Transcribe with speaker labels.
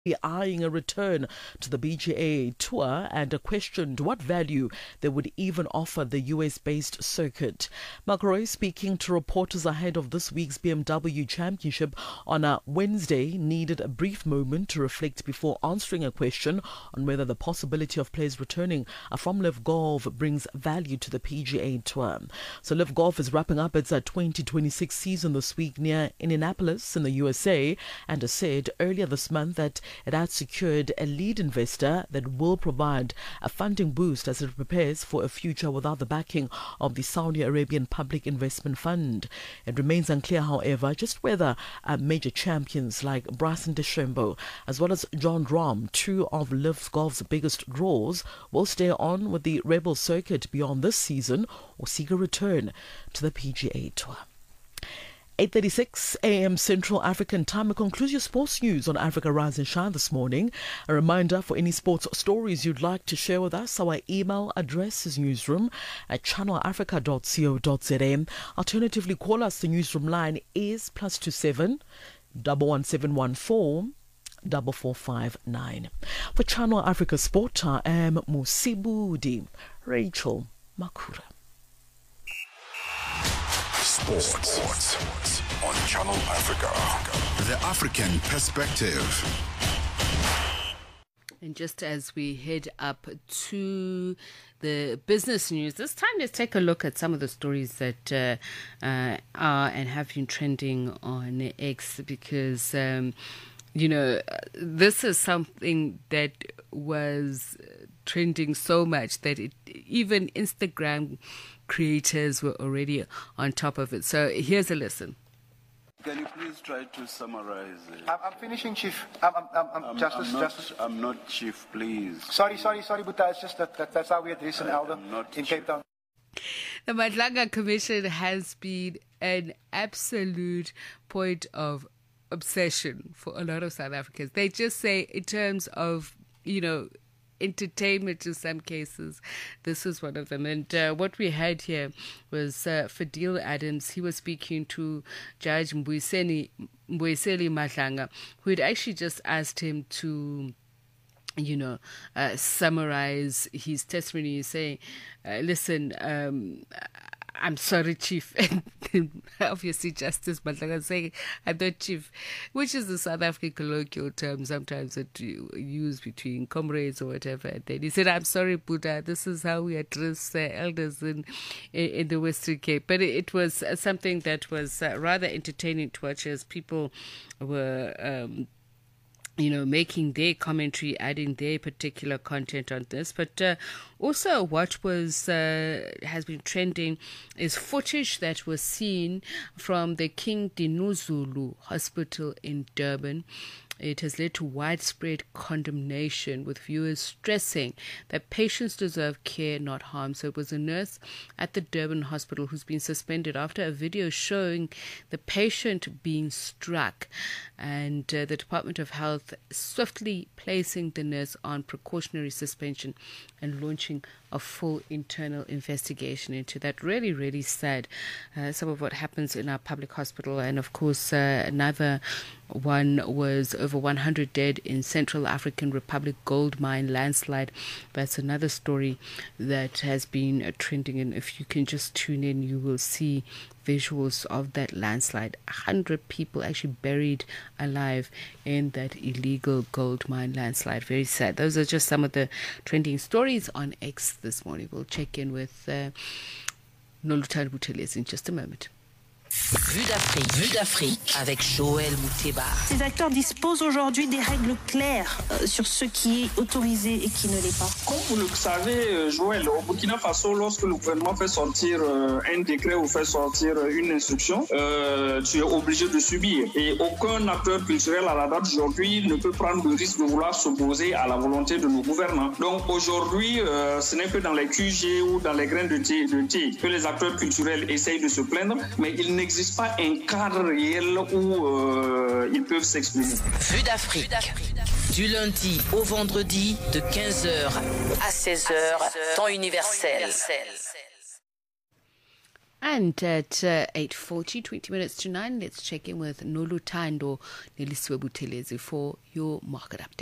Speaker 1: eyeing a return to the PGA Tour and questioned what value they would even offer the US-based circuit. McIlroy, speaking to reporters ahead of this week's BMW Championship on a Wednesday, needed a brief moment to reflect before answering a question on whether the possibility of players returning from LIV Golf brings value to the PGA Tour. So LIV Golf is wrapping up its 2026 season this week near Indianapolis in the USA and has said earlier this month that it had secured a lead investor that will provide a funding boost as it prepares for a future without the backing of the Saudi Arabian Public Investment Fund. It remains unclear, however, just whether major champions like Bryson DeChambeau as well as Jon Rahm, two of LIV Golf's biggest draws, will stay on with the Rebel circuit beyond this season or seek a return to the PGA Tour. 8:36 a.m. Central African Time. It concludes your sports news on Africa Rise and Shine this morning. A reminder, for any sports stories you'd like to share with us, our email address is newsroom@channelafrica.co.za. Alternatively, call us. The newsroom line is +27 11714 4459. For Channel Africa Sport, I am Musibudi Rachel Makura.
Speaker 2: Sports on Channel Africa. The African perspective.
Speaker 3: And just as we head up to the business news, this time let's take a look at some of the stories that are and have been trending on X, because this is something that was trending so much that even Instagram creators were already on top of it. So here's a listen.
Speaker 4: Can you please try to summarize it?
Speaker 5: I'm finishing, Chief. I'm Justice.
Speaker 4: I'm not Chief, please.
Speaker 5: Sorry, Buta. It's just that's how we address an elder in Cape Town.
Speaker 3: The Madlanga Commission has been an absolute point of obsession for a lot of South Africans. They just say, in terms of, entertainment in some cases, this is one of them. And what we had here was Fadil Adams. He was speaking to Judge Mbuyiseni Madlanga, who had actually just asked him to summarize his testimony. He's saying, listen, I'm sorry, Chief. And obviously, Justice Madlanga saying, I'm not Chief, which is the South African colloquial term sometimes that you use between comrades or whatever. And then he said, I'm sorry, Buddha, this is how we address elders in the Western Cape. But it was something that was rather entertaining to watch as people were making their commentary, adding their particular content on this. But also what was has been trending is footage that was seen from the King Dinuzulu Hospital in Durban. It has led to widespread condemnation, with viewers stressing that patients deserve care, not harm. So it was a nurse at the Durban hospital who's been suspended after a video showing the patient being struck, and the Department of Health swiftly placing the nurse on precautionary suspension and launching a full internal investigation into that. Really, really sad. Some of what happens in our public hospital. And of course, another one was over 100 dead in Central African Republic gold mine landslide. That's another story that has been trending. And if you can just tune in, you will see visuals of that landslide. 100 people actually buried alive in that illegal gold mine landslide. Very sad. Those are just some of the trending stories on X this morning. We'll check in with Noluthando Buthelezi in just a moment.
Speaker 6: Vue d'Afrique avec Joël Mouteba.
Speaker 7: Ces acteurs disposent aujourd'hui des règles claires sur ce qui est autorisé et qui ne l'est pas.
Speaker 8: Comme vous le savez, Joël, au Burkina Faso, lorsque le gouvernement fait sortir un décret ou fait sortir une instruction, tu es obligé de subir. Et aucun acteur culturel à la date d'aujourd'hui ne peut prendre le risque de vouloir s'opposer à la volonté de nos gouvernants. Donc aujourd'hui, ce n'est que dans les QG ou dans les grains de thé que les acteurs culturels essayent de se plaindre, mais il n'existe pas un cadre réel où ils peuvent s'exprimer.
Speaker 6: Vue d'Afrique, du lundi au vendredi de 15h à 16h, temps universel.
Speaker 3: And at 8:40, 20 minutes to 9, let's check in with Nolutando Nelisiwe Buthelezi for your market update.